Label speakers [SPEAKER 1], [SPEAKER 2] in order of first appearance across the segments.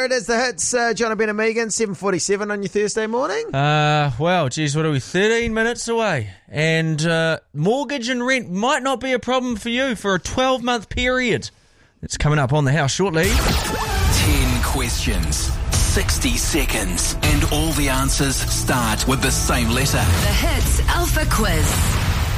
[SPEAKER 1] it is, the hits. John Ben and Megan, 7:47 on your Thursday morning.
[SPEAKER 2] Well, geez, what are we, 13 minutes away? And mortgage and rent might not be a problem for you for a 12-month period. It's coming up on the house shortly.
[SPEAKER 3] 10 questions, 60 seconds, and all the answers start with the same letter.
[SPEAKER 4] The Hits Alpha Quiz.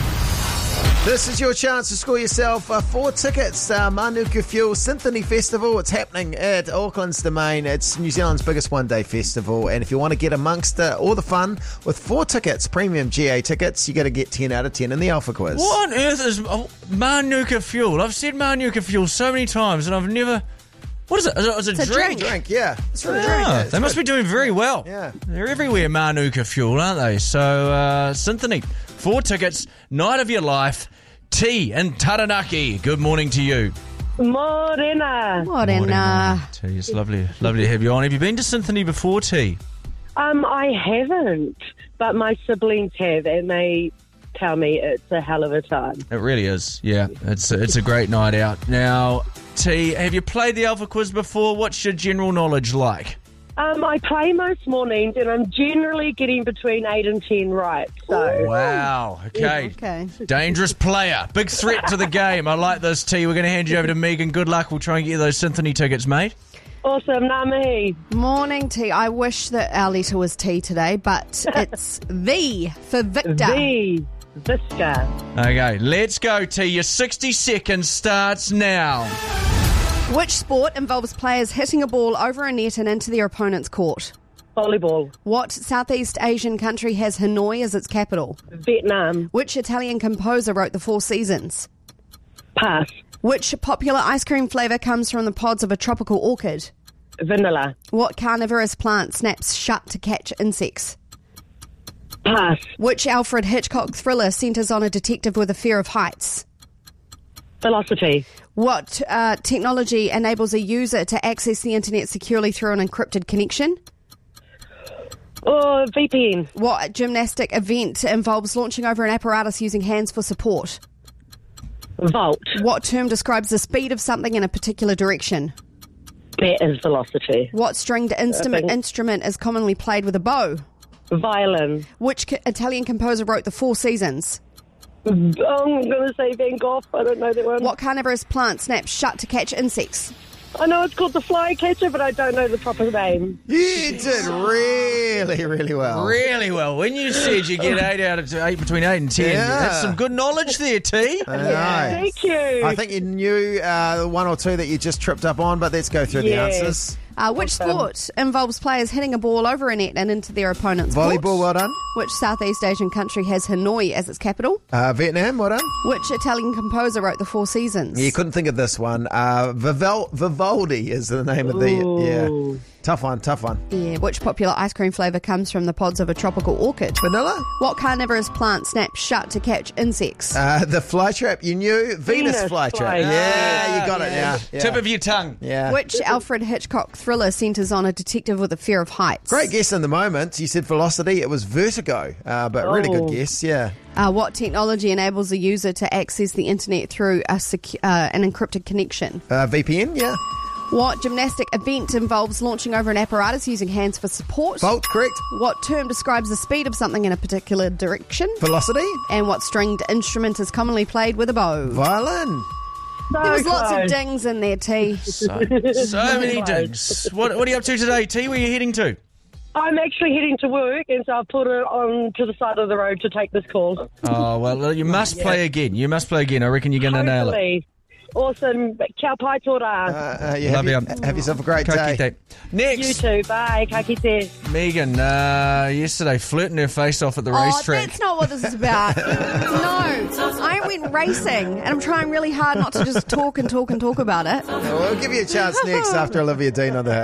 [SPEAKER 1] This is your chance to score yourself 4 tickets. Manuka Fuel Symphony Festival. It's happening at Auckland's Domain. It's New Zealand's biggest one-day festival. And if you want to get amongst all the fun with 4 tickets, premium GA tickets, you got to get 10 out of 10 in the Alpha Quiz.
[SPEAKER 2] What on earth is Manuka Fuel? I've said Manuka Fuel so many times and I've never... What is it? It's a drink.
[SPEAKER 1] Yeah. It's for a drink.
[SPEAKER 2] They must be doing very well.
[SPEAKER 1] Yeah.
[SPEAKER 2] They're everywhere, Manuka Fuel, aren't they? So, Symphony, 4 tickets, night of your life, T in Taranaki. Good morning to you.
[SPEAKER 5] Morena.
[SPEAKER 2] T, it's lovely to have you on. Have you been to Symphony before, T?
[SPEAKER 5] I haven't, but my siblings have, and they tell me it's a hell of a time.
[SPEAKER 2] It really is, yeah. It's a great night out. Now, T, have you played the Alpha Quiz before? What's your general knowledge like?
[SPEAKER 5] I play most mornings, and I'm generally getting between 8 and 10 right. So.
[SPEAKER 2] Wow, okay. Dangerous player. Big threat to the game. I like this, T. We're going to hand you over to Megan. Good luck. We'll try and get you those Symphony tickets, mate.
[SPEAKER 5] Awesome, Namahi.
[SPEAKER 6] Morning, T. I wish that our letter was T today, but it's V for Victor.
[SPEAKER 5] V. Visca.
[SPEAKER 2] Okay, let's go, T. Your 60 seconds starts now.
[SPEAKER 6] Which sport involves players hitting a ball over a net and into their opponent's court?
[SPEAKER 5] Volleyball.
[SPEAKER 6] What Southeast Asian country has Hanoi as its capital?
[SPEAKER 5] Vietnam.
[SPEAKER 6] Which Italian composer wrote The Four Seasons?
[SPEAKER 5] Pass.
[SPEAKER 6] Which popular ice cream flavour comes from the pods of a tropical orchid?
[SPEAKER 5] Vanilla.
[SPEAKER 6] What carnivorous plant snaps shut to catch insects?
[SPEAKER 5] Pass.
[SPEAKER 6] Which Alfred Hitchcock thriller centres on a detective with a fear of heights?
[SPEAKER 5] Velocity.
[SPEAKER 6] What technology enables a user to access the internet securely through an encrypted connection?
[SPEAKER 5] VPN.
[SPEAKER 6] What gymnastic event involves launching over an apparatus using hands for support?
[SPEAKER 5] Vault.
[SPEAKER 6] What term describes the speed of something in a particular direction?
[SPEAKER 5] That is velocity.
[SPEAKER 6] What stringed instrument is commonly played with a bow?
[SPEAKER 5] Violin.
[SPEAKER 6] Which Italian composer wrote The Four Seasons?
[SPEAKER 5] I'm going to say Van Gogh. I don't know that one.
[SPEAKER 6] What carnivorous plant snaps shut to catch insects?
[SPEAKER 5] I know it's called the flycatcher, but I don't know the proper name.
[SPEAKER 1] You did really, really well.
[SPEAKER 2] Really well. When you said you get 8 between 8 and 10, that's some good knowledge there, T.
[SPEAKER 5] Thank you.
[SPEAKER 1] I think you knew 1 or 2 that you just tripped up on, but let's go through the answers.
[SPEAKER 6] Which sport involves players hitting a ball over a net and into their opponent's
[SPEAKER 1] Volleyball,
[SPEAKER 6] court?
[SPEAKER 1] well done.
[SPEAKER 6] Which Southeast Asian country has Hanoi as its capital?
[SPEAKER 1] Vietnam, well done.
[SPEAKER 6] Which Italian composer wrote The Four Seasons?
[SPEAKER 1] Yeah, you couldn't think of this one. Vivaldi is the name of the... Yeah. Tough one.
[SPEAKER 6] Yeah. Which popular ice cream flavour comes from the pods of a tropical orchid?
[SPEAKER 1] Vanilla?
[SPEAKER 6] What carnivorous plant snaps shut to catch insects?
[SPEAKER 1] The flytrap, you knew? Venus flytrap. Yeah, you got it now. Yeah.
[SPEAKER 2] Tip of your tongue.
[SPEAKER 1] Yeah.
[SPEAKER 6] Which Alfred Hitchcock thriller centres on a detective with a fear of heights?
[SPEAKER 1] Great guess in the moment. You said velocity. It was Vertigo, but really good guess, yeah.
[SPEAKER 6] What technology enables a user to access the internet through an encrypted connection?
[SPEAKER 1] VPN, yeah.
[SPEAKER 6] What gymnastic event involves launching over an apparatus using hands for support?
[SPEAKER 1] Vault, correct.
[SPEAKER 6] What term describes the speed of something in a particular direction?
[SPEAKER 1] Velocity.
[SPEAKER 6] And what stringed instrument is commonly played with a bow?
[SPEAKER 1] Violin.
[SPEAKER 6] There was lots of dings in there, T.
[SPEAKER 2] So many dings. What are you up to today, T? Where are you heading to?
[SPEAKER 5] I'm actually heading to work, and so I've put it on to the side of the road to take this call.
[SPEAKER 2] Oh, well, you must play again. I reckon you're going to nail it.
[SPEAKER 5] Awesome. Kia pai tōra.
[SPEAKER 1] Love you. Have yourself a great day.
[SPEAKER 2] Next.
[SPEAKER 5] You too. Bye. Ka kite.
[SPEAKER 2] Megan, yesterday flirting her face off at the racetrack.
[SPEAKER 6] That's not what this is about. No. I went racing, and I'm trying really hard not to just talk about it.
[SPEAKER 1] We'll give you a chance next after Olivia Dean on the